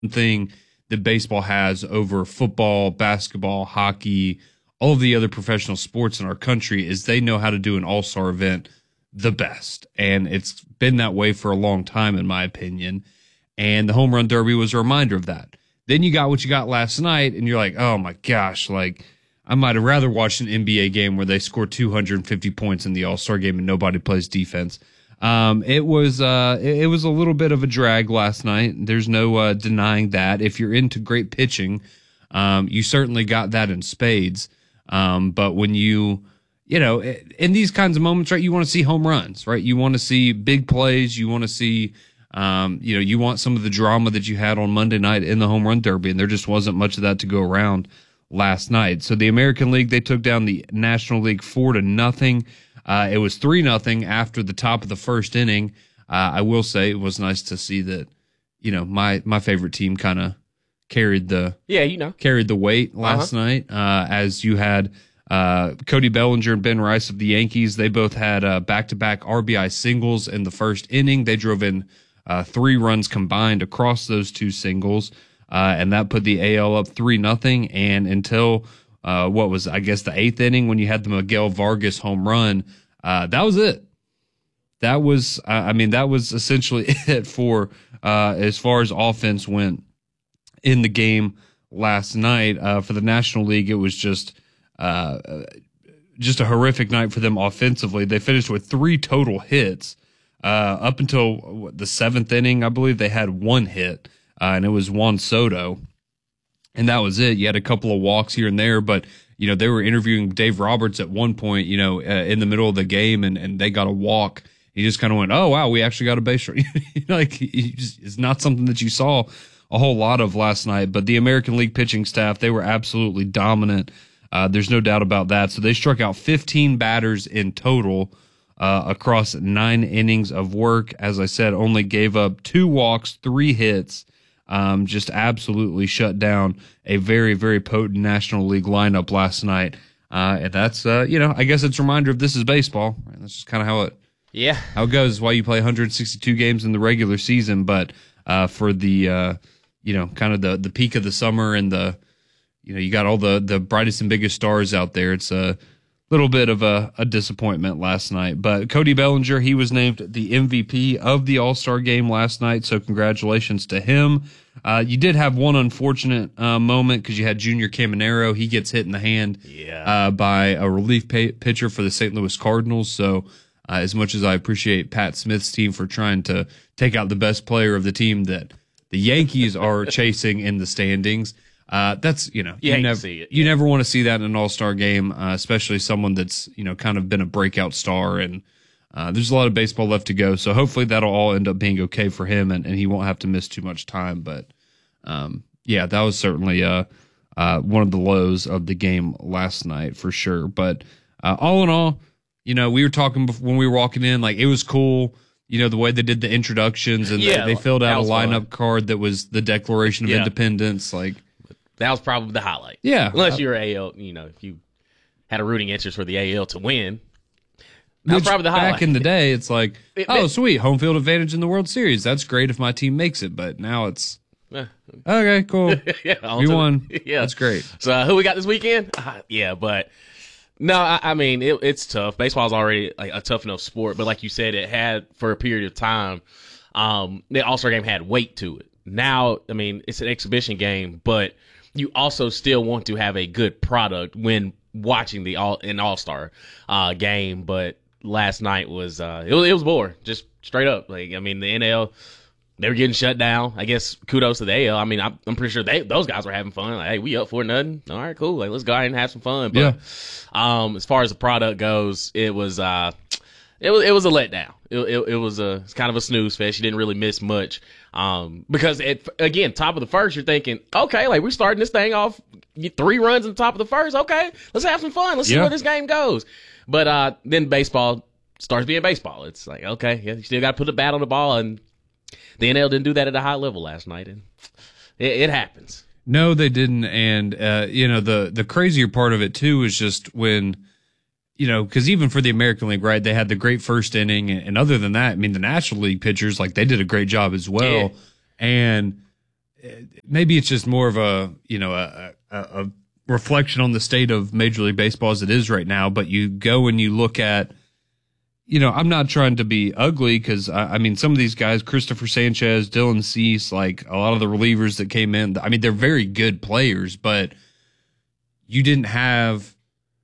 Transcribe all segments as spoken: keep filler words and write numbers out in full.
thing that baseball has over football, basketball, hockey, all of the other professional sports in our country is they know how to do an all-star event the best. And it's been that way for a long time, in my opinion. And the Home Run Derby was a reminder of that. Then you got what you got last night, and you're like, oh my gosh, like I might have rather watched an N B A game where they score two hundred fifty points in the All-Star game and nobody plays defense. Um, it was uh, it, it was a little bit of a drag last night. There's no uh, denying that. If you're into great pitching, um, you certainly got that in spades. Um, but when you, you know, in these kinds of moments, right, you want to see home runs, right? You want to see big plays. You want to see, um, you know, you want some of the drama that you had on Monday night in the Home Run Derby, and there just wasn't much of that to go around last night. So the American League, they took down the National League four to nothing. Uh, it was three nothing after the top of the first inning. Uh, I will say it was nice to see that, you know, my, my favorite team kind of carried the yeah, you know, carried the weight last uh-huh. night. Uh, as you had uh, Cody Bellinger and Ben Rice of the Yankees, they both had uh, back-to-back R B I singles in the first inning. They drove in uh, three runs combined across those two singles, uh, and that put the A L up three nothing. And until uh, what was, I guess, the eighth inning when you had the Miguel Vargas home run, uh, that was it. That was, I mean, that was essentially it for uh, as far as offense went in the game last night. Uh, for the National League, it was just uh, just a horrific night for them offensively. They finished with three total hits. Uh, up until what, the seventh inning, I believe they had one hit, uh, and it was Juan Soto. And that was it. You had a couple of walks here and there, but, you know, they were interviewing Dave Roberts at one point, you know, uh, in the middle of the game, and, and they got a walk. He just kind of went, oh, wow, we actually got a base run. Like, he just, it's not something that you saw a whole lot of last night, but the American League pitching staff, they were absolutely dominant. Uh, there's no doubt about that. So they struck out fifteen batters in total uh, across nine innings of work. As I said, only gave up two walks, three hits, um, just absolutely shut down a very, very potent National League lineup last night. Uh, and that's, uh, you know, I guess it's a reminder of this is baseball. Right? That's just kind of how it, yeah, how it goes. It's why you play one hundred sixty-two games in the regular season, but uh, for the, uh, you know, kind of the, the peak of the summer and the, you know, you got all the, the brightest and biggest stars out there. It's a little bit of a, a disappointment last night. But Cody Bellinger, he was named the M V P of the All-Star game last night, so congratulations to him. Uh, you did have one unfortunate uh, moment because you had Junior Caminero. He gets hit in the hand yeah. uh, by a relief pay- pitcher for the Saint Louis Cardinals. So uh, as much as I appreciate Pat Smith's team for trying to take out the best player of the team that the Yankees are chasing in the standings, Uh, that's, you know, you, you never, see it, you yeah. never want to see that in an all-star game, uh, especially someone that's, you know, kind of been a breakout star. And uh, there's a lot of baseball left to go. So hopefully that'll all end up being okay for him and, and he won't have to miss too much time. But um, yeah, that was certainly uh, uh, one of the lows of the game last night for sure. But uh, all in all, you know, we were talking before, when we were walking in, like it was cool. You know, the way they did the introductions and yeah, they, they filled out a lineup fun. card that was the Declaration of yeah. Independence. Like, that was probably the highlight. Yeah. Unless you're A L, you know, if you had a rooting interest for the A L to win. That was Which, probably the highlight. back in the day, it's like, It- oh, it- sweet, home field advantage in the World Series. That's great if my team makes it. But now it's, Eh, okay, cool. yeah, on We to- won. Yeah. That's great. So uh, who we got this weekend? Uh, yeah, but no, I, I mean, it, it's tough. Baseball's already like a tough enough sport, but like you said, it had, for a period of time, um, the All-Star game had weight to it. Now, I mean, it's an exhibition game, but you also still want to have a good product when watching the all an All-Star uh, game. But last night was uh, it was it was boring, just straight up. Like I mean, the N L, they were getting shut down. I guess kudos to the A L. I mean, I'm, I'm pretty sure they those guys were having fun. Like, hey, we up for nothing. All right, cool. Like let's go ahead and have some fun. But Yeah. um, as far as the product goes, it was uh, it was it was a letdown. It, it, it was a it's kind of a snooze fest. You didn't really miss much. Um, because it, again, top of the first, you're thinking, okay, like we're starting this thing off three runs in the top of the first. Okay, let's have some fun. Let's see Yeah. where this game goes. But uh, then baseball starts being baseball. It's like, okay, yeah, you still got to put the bat on the ball, and the N L didn't do that at a high level last night, and it, it happens. No, they didn't. And, uh, you know, the, the crazier part of it, too, is just when, you know, because even for the American League, right, they had the great first inning. And other than that, I mean, the National League pitchers, like, they did a great job as well. Yeah. And maybe it's just more of a, you know, a, a, a reflection on the state of Major League Baseball as it is right now. But you go and you look at, you know, I'm not trying to be ugly because, I, I mean, some of these guys, Christopher Sanchez, Dylan Cease, like a lot of the relievers that came in, I mean, they're very good players, but you didn't have,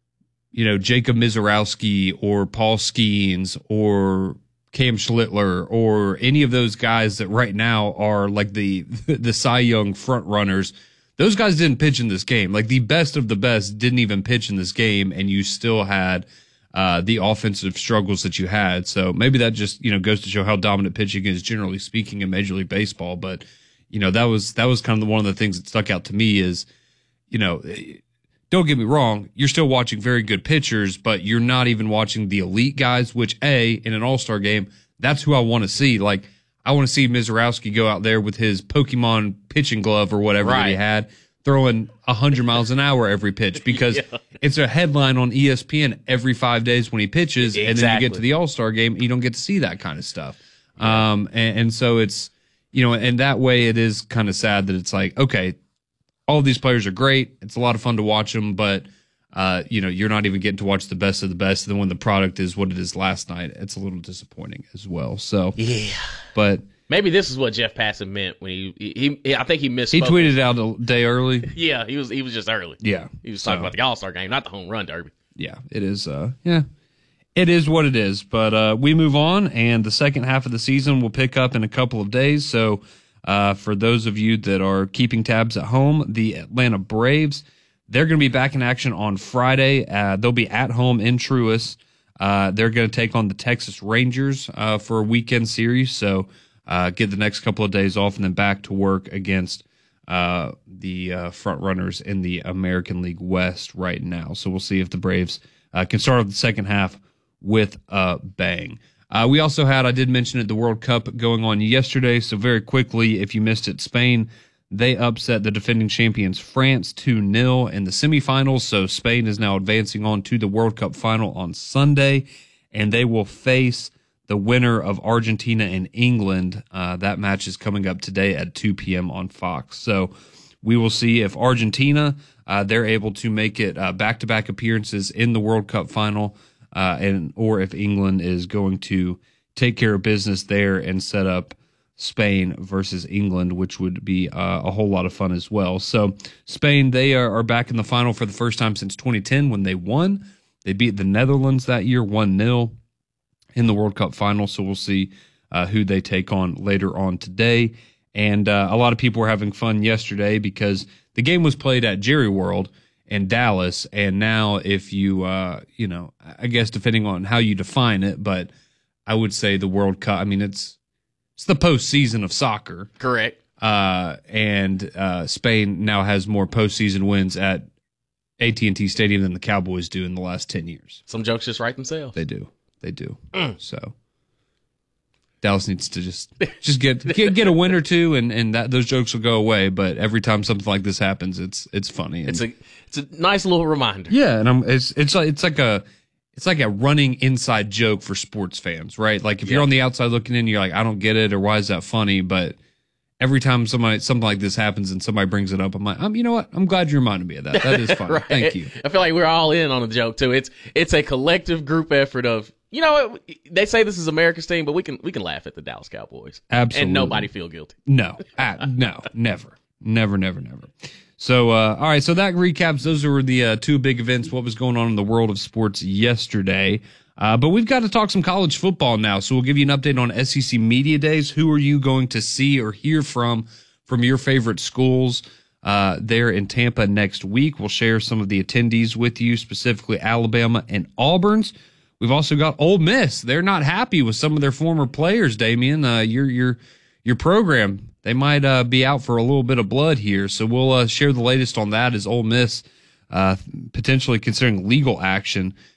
you know, Jacob Mizorowski or Paul Skeens or Cam Schlittler or any of those guys that right now are like the the Cy Young front runners. Those guys didn't pitch in this game. Like the best of the best didn't even pitch in this game, and you still had uh, the offensive struggles that you had. So maybe that just, you know, goes to show how dominant pitching is generally speaking in Major League Baseball. But, you know, that was that was kind of one of the things that stuck out to me is, you know, don't get me wrong, you're still watching very good pitchers, but you're not even watching the elite guys, which, A, in an all-star game, that's who I want to see. Like, I want to see Mizorowski go out there with his Pokemon pitching glove or whatever right. that he had, throwing one hundred miles an hour every pitch because yeah. it's a headline on E S P N every five days when he pitches, exactly. and then you get to the all-star game, and you don't get to see that kind of stuff. Yeah. Um, and, and so it's, you know, and that way it is kind of sad that it's like, okay, all of these players are great. It's a lot of fun to watch them, but, uh, you know, you're not even getting to watch the best of the best. And then when the product is what it is last night, it's a little disappointing as well. So, yeah. But maybe this is what Jeff Passan meant when he, he, he I think he missed. He tweeted it out a day early. Yeah, he was, he was just early. Yeah. He was talking so, about the All-Star game, not the home run derby. Yeah, it is. Uh, yeah, it is what it is. But uh, we move on, and the second half of the season will pick up in a couple of days. So, Uh, for those of you that are keeping tabs at home, the Atlanta Braves, they're going to be back in action on Friday. Uh, they'll be at home in Truist. Uh, they're going to take on the Texas Rangers uh, for a weekend series. So uh, get the next couple of days off and then back to work against uh, the uh, front runners in the American League West right now. So we'll see if the Braves uh, can start off the second half with a bang. Uh, we also had, I did mention it, the World Cup going on yesterday. So very quickly, if you missed it, Spain, they upset the defending champions France two nil in the semifinals. So Spain is now advancing on to the World Cup final on Sunday, and they will face the winner of Argentina and England. Uh, that match is coming up today at two p.m. on Fox. So we will see if Argentina, uh, they're able to make it uh, back-to-back appearances in the World Cup final. Uh, and or if England is going to take care of business there and set up Spain versus England, which would be uh, a whole lot of fun as well. So Spain, they are, are back in the final for the first time since twenty ten when they won. They beat the Netherlands that year one nil in the World Cup final. So we'll see uh, who they take on later on today. And uh, a lot of people were having fun yesterday because the game was played at Jerry World in Dallas, and now if you, uh, you know, I guess depending on how you define it, but I would say the World Cup, I mean, it's it's the postseason of soccer. Correct. Uh, and uh, Spain now has more postseason wins at A T and T Stadium than the Cowboys do in the last ten years. Some jokes just write themselves. They do. They do. Mm. So Dallas needs to just just get get, get a win or two, and, and that those jokes will go away. But every time something like this happens, it's it's funny. And, it's a it's a nice little reminder. Yeah, and I'm it's it's like it's like a it's like a running inside joke for sports fans, right? Like if yeah. you're on the outside looking in, you're like, I don't get it, or why is that funny? But every time somebody something like this happens and somebody brings it up, I'm like, um, you know what? I'm glad you reminded me of that. That is fun. Right. Thank you. I feel like we're all in on the joke too. It's it's a collective group effort of. You know, they say this is America's team, but we can we can laugh at the Dallas Cowboys. Absolutely. And nobody feel guilty. No, uh, no, never, never, never, never. So, uh, all right, so that recaps. Those were the uh, two big events, what was going on in the world of sports yesterday. Uh, but we've got to talk some college football now. So we'll give you an update on S E C Media Days. Who are you going to see or hear from from your favorite schools uh, there in Tampa next week? We'll share some of the attendees with you, specifically Alabama and Auburn's. We've also got Ole Miss. They're not happy with some of their former players, Damian. Uh, your your your program, they might uh, be out for a little bit of blood here. So we'll uh, share the latest on that as Ole Miss uh, potentially considering legal action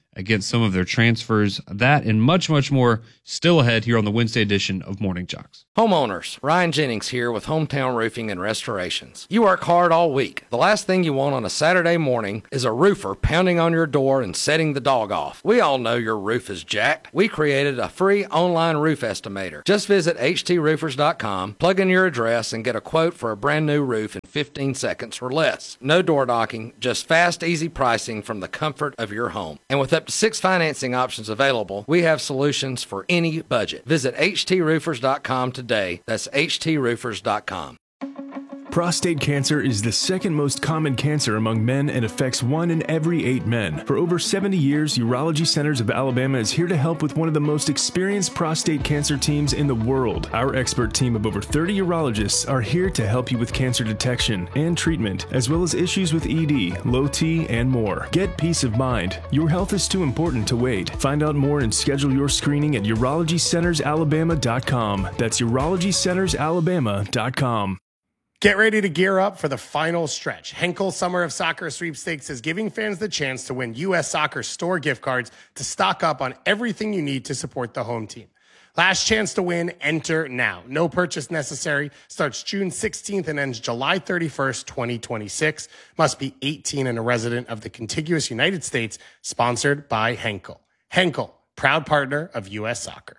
against some of their transfers. That and much, much more still ahead here on the Wednesday edition of Morning Jocks. Homeowners, Ryan Jennings here with Hometown Roofing and Restorations. You work hard all week. The last thing you want on a Saturday morning is a roofer pounding on your door and setting the dog off. We all know your roof is jacked. We created a free online roof estimator. Just visit h t roofers dot com, plug in your address, and get a quote for a brand new roof in fifteen seconds or less. No door knocking, just fast, easy pricing from the comfort of your home. And with up to six financing options available, we have solutions for any budget. Visit h t roofers dot com today. That's h t roofers dot com. Prostate cancer is the second most common cancer among men and affects one in every eight men. For over seventy years, Urology Centers of Alabama is here to help with one of the most experienced prostate cancer teams in the world. Our expert team of over thirty urologists are here to help you with cancer detection and treatment, as well as issues with E D, low T, and more. Get peace of mind. Your health is too important to wait. Find out more and schedule your screening at urology centers alabama dot com. That's urology centers alabama dot com. Get ready to gear up for the final stretch. Henkel Summer of Soccer Sweepstakes is giving fans the chance to win U S Soccer store gift cards to stock up on everything you need to support the home team. Last chance to win, enter now. No purchase necessary. Starts June sixteenth and ends July thirty-first, twenty twenty-six. Must be eighteen and a resident of the contiguous United States. Sponsored by Henkel. Henkel, proud partner of U S Soccer.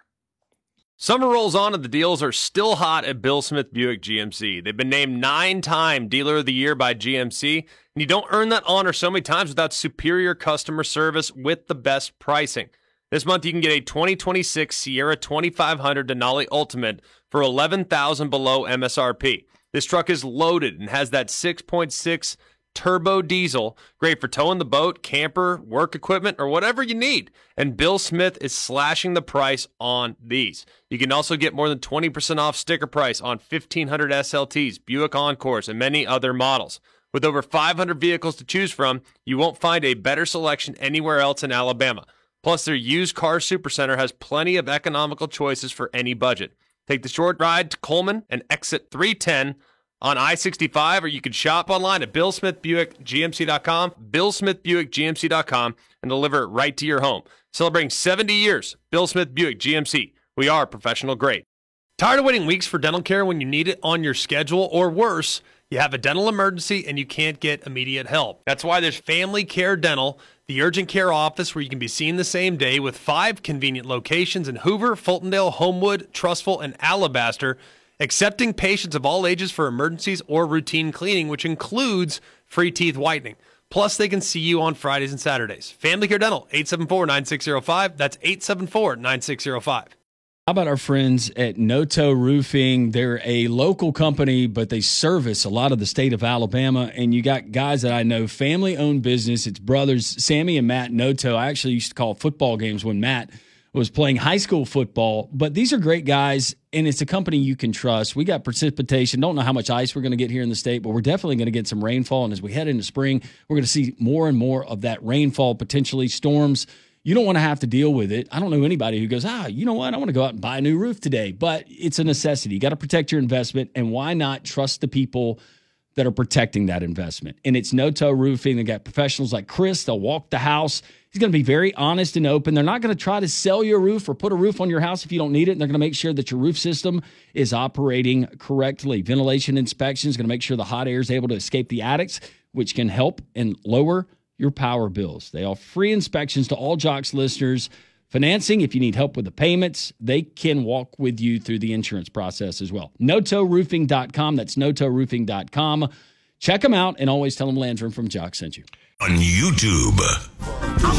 Summer rolls on and the deals are still hot at Bill Smith Buick G M C. They've been named nine-time Dealer of the Year by G M C, and you don't earn that honor so many times without superior customer service with the best pricing. This month you can get a twenty twenty-six Sierra twenty-five hundred Denali Ultimate for eleven thousand dollars below M S R P. This truck is loaded and has that six point six turbo diesel, great for towing the boat, camper, work equipment, or whatever you need. And Bill Smith is slashing the price on these. You can also get more than twenty percent off sticker price on fifteen hundred S L Ts, Buick Encores, and many other models. With over five hundred vehicles to choose from, you won't find a better selection anywhere else in Alabama. Plus, their used car supercenter has plenty of economical choices for any budget. Take the short ride to Coleman and exit three ten on I sixty-five, or you can shop online at bill smith buick g m c dot com, bill smith buick g m c dot com, and deliver it right to your home. Celebrating seventy years, Bill Smith Buick G M C. We are professional grade. Tired of waiting weeks for dental care when you need it on your schedule, or worse, you have a dental emergency and you can't get immediate help? That's why there's Family Care Dental, the urgent care office where you can be seen the same day, with five convenient locations in Hoover, Fultondale, Homewood, Trussville, and Alabaster, accepting patients of all ages for emergencies or routine cleaning, which includes free teeth whitening. Plus, they can see you on Fridays and Saturdays. Family Care Dental, eight seven four, nine six zero five. That's eight seven four, nine six zero five. How about our friends at Noto Roofing? They're a local company, but they service a lot of the state of Alabama. And you got guys that I know, family-owned business. It's brothers, Sammy and Matt Noto. I actually used to call football games when Matt was playing high school football. But these are great guys, and it's a company you can trust. We got precipitation. Don't know how much ice we're going to get here in the state, but we're definitely going to get some rainfall. And as we head into spring, we're going to see more and more of that rainfall, potentially storms. You don't want to have to deal with it. I don't know anybody who goes, ah, you know what? I want to go out and buy a new roof today. But it's a necessity. You got to protect your investment, and why not trust the people that are protecting that investment? And it's Noto Roofing. They got professionals like Chris. They'll walk the house. He's going to be very honest and open. They're not going to try to sell you a roof or put a roof on your house if you don't need it. And they're going to make sure that your roof system is operating correctly. Ventilation inspection is going to make sure the hot air is able to escape the attics, which can help and lower your power bills. They offer free inspections to all Jocks listeners. Financing, if you need help with the payments, they can walk with you through the insurance process as well. noto roofing dot com. That's noto roofing dot com. Check them out, and always tell them Landrum from Jocks sent you. On YouTube.